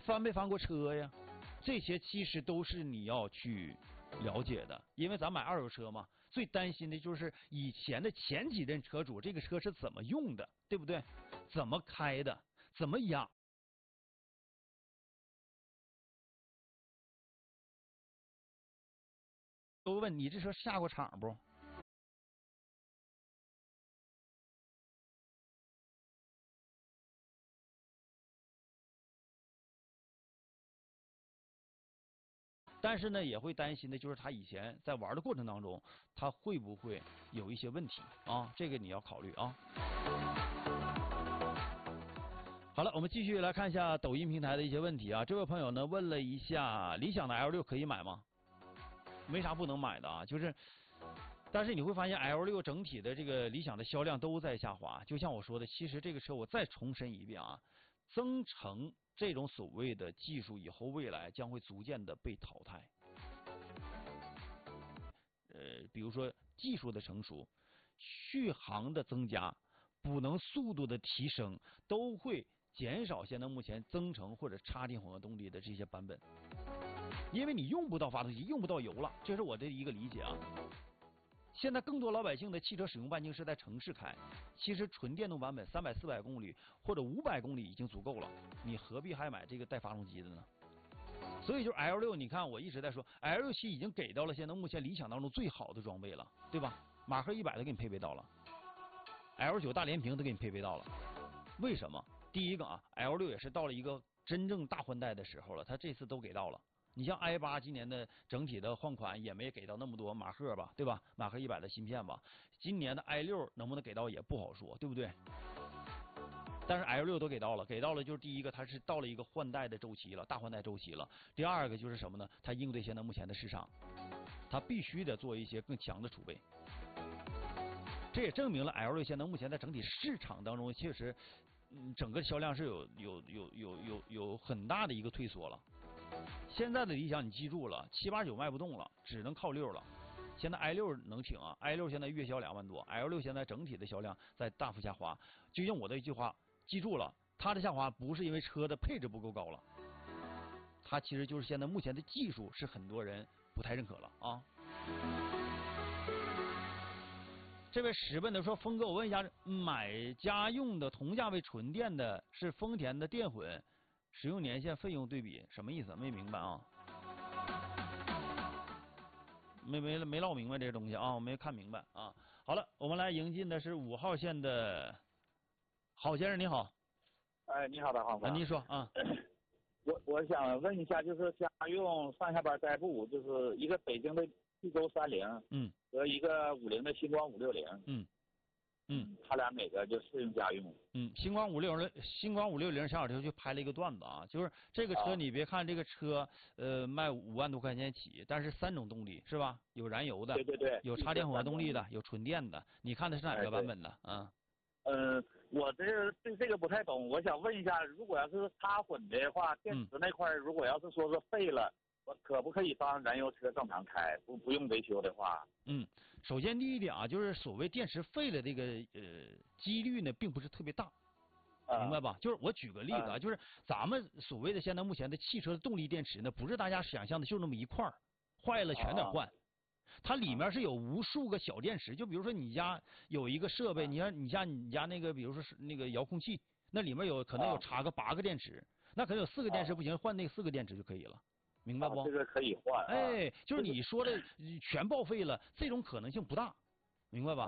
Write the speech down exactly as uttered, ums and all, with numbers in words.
翻没翻过车呀？这些其实都是你要去了解的，因为咱买二手车嘛，最担心的就是以前的前几任车主这个车是怎么用的，对不对？怎么开的，怎么养。都问你这车下过场不？但是呢，也会担心的就是他以前在玩的过程当中，他会不会有一些问题啊？这个你要考虑啊。好了，我们继续来看一下抖音平台的一些问题啊。这位朋友呢问了一下，理想的 L 六可以买吗？没啥不能买的啊，就是，但是你会发现 L 六整体的这个理想的销量都在下滑。就像我说的，其实这个车我再重申一遍啊，增程这种所谓的技术以后未来将会逐渐的被淘汰。呃，比如说技术的成熟、续航的增加、补能速度的提升，都会减少现在目前增程或者插电混合动力的这些版本，因为你用不到发动机，用不到油了，这是我的一个理解啊。现在更多老百姓的汽车使用半径是在城市开，其实纯电动版本三百、四百公里或者五百公里已经足够了，你何必还买这个带发动机的呢？所以就是 L 六，你看我一直在说 L 六七已经给到了现在目前理想当中最好的装备了，对吧？马赫一百都给你配备到了 ，L 九大连屏都给你配备到了。为什么？第一个啊 ，L 六也是到了一个真正大换代的时候了，它这次都给到了。你像 i 八今年的整体的换款也没给到那么多马赫吧，对吧？马赫一百的芯片吧，今年的 i 六能不能给到也不好说，对不对？但是 L 六都给到了，给到了就是第一个，它是到了一个换代的周期了，大换代周期了。第二个就是什么呢？它应对现在目前的市场，它必须得做一些更强的储备。这也证明了 L 六现在目前在整体市场当中，确实，嗯，整个销量是有有有有有有很大的一个退缩了。现在的理想你记住了，七八九卖不动了，只能靠六了。现在 i 六能挺啊 ，i 六现在月销两万多 ，L 六现在整体的销量在大幅下滑。就用我的一句话，记住了，它的下滑不是因为车的配置不够高了，它其实就是现在目前的技术是很多人不太认可了啊。这位石问的说，峰哥，我问一下，买家用的同价位纯电的是丰田的电混，使用年限费用对比什么意思？没明白啊？没没没唠明白这个东西啊，我没看明白啊。好了，我们来迎进的是五号线的郝先生，你好。 哎，你好，大黄哥。 啊，您说啊。 我我想问一下，就是家用上下班代步，就是一个北京的地沟三零， 嗯， 和一个五菱的星光五六零， 嗯嗯， 他俩哪个就适用家用？ 嗯，星光五六零，星光五六零前两天就拍了一个段子啊，就是这个车， 啊、 你别看这个车呃卖五万多块钱起，但是三种动力是吧？有燃油的， 对对对， 有插电混合动力的，有纯电的，你看的是哪个版本的啊？ 嗯，我这对这个不太懂，我想问一下，如果要是插混的话，电池那块如果要是说是废了，我可不可以当燃油车正常开，不不用维修的话？ 嗯，首先第一点啊，就是所谓电池废了这个呃几率呢，并不是特别大，明白吧？就是我举个例子啊，就是咱们所谓的现在目前的汽车的动力电池呢，不是大家想象的就那么一块儿，坏了全得换。它里面是有无数个小电池，就比如说你家有一个设备，你看你家你家那个，比如说是那个遥控器，那里面有可能有插个八个电池，那可能有四个电池不行，换那四个电池就可以了，明白不？ 这个可以换。 哎，就是你说的全报废了，这种可能性不大，明白吧？